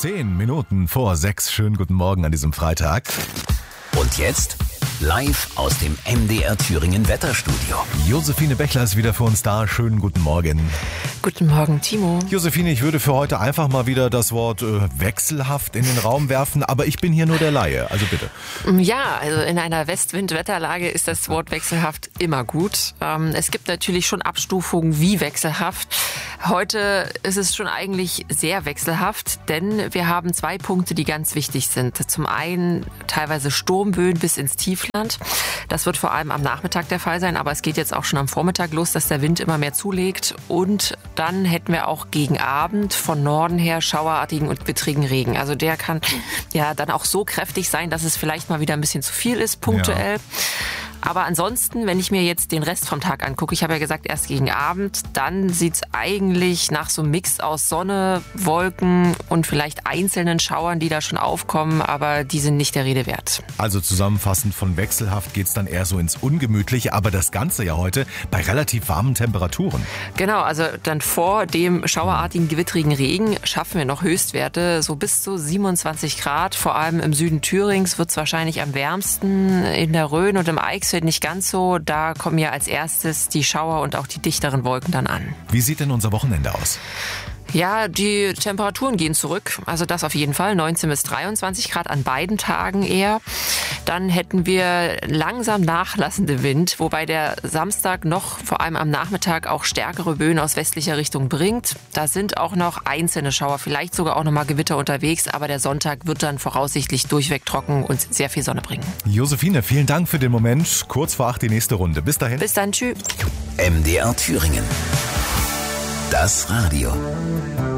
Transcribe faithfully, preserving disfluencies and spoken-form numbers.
Zehn Minuten vor sechs. Schönen guten Morgen an diesem Freitag. Und jetzt live aus dem M D R Thüringen Wetterstudio. Josephine Bechler ist wieder für uns da. Schönen guten Morgen. Guten Morgen, Timo. Josephine, ich würde für heute einfach mal wieder das Wort äh, wechselhaft in den Raum werfen, aber ich bin hier nur der Laie, also bitte. Ja, also in einer Westwind-Wetterlage ist das Wort wechselhaft immer gut. Ähm, es gibt natürlich schon Abstufungen wie wechselhaft. Heute ist es schon eigentlich sehr wechselhaft, denn wir haben zwei Punkte, die ganz wichtig sind. Zum einen teilweise Sturmböen bis ins Tiefland. Das wird vor allem am Nachmittag der Fall sein, aber es geht jetzt auch schon am Vormittag los, dass der Wind immer mehr zulegt. Und dann hätten wir auch gegen Abend von Norden her schauerartigen und gewittrigen Regen. Also der kann ja dann auch so kräftig sein, dass es vielleicht mal wieder ein bisschen zu viel ist, punktuell. Ja. Aber ansonsten, wenn ich mir jetzt den Rest vom Tag angucke, ich habe ja gesagt, erst gegen Abend, dann sieht's eigentlich nach so einem Mix aus Sonne, Wolken und vielleicht einzelnen Schauern, die da schon aufkommen, aber die sind nicht der Rede wert. Also zusammenfassend, von wechselhaft geht's dann eher so ins Ungemütliche, aber das Ganze ja heute bei relativ warmen Temperaturen. Genau, also dann vor dem schauerartigen, gewittrigen Regen schaffen wir noch Höchstwerte, so bis zu siebenundzwanzig Grad, vor allem im Süden Thürings wird's wahrscheinlich am wärmsten, in der Rhön und im Eichsfeld nicht ganz so. Da kommen ja als erstes die Schauer und auch die dichteren Wolken dann an. Wie sieht denn unser Wochenende aus? Ja, die Temperaturen gehen zurück. Also das auf jeden Fall. neunzehn bis dreiundzwanzig Grad an beiden Tagen eher. Dann hätten wir langsam nachlassende Wind, wobei der Samstag noch vor allem am Nachmittag auch stärkere Böen aus westlicher Richtung bringt. Da sind auch noch einzelne Schauer, vielleicht sogar auch noch mal Gewitter unterwegs, aber der Sonntag wird dann voraussichtlich durchweg trocken und sehr viel Sonne bringen. Josephine, vielen Dank für den Moment. Kurz vor acht die nächste Runde. Bis dahin. Bis dann, tschüss. M D R Thüringen. Das Radio.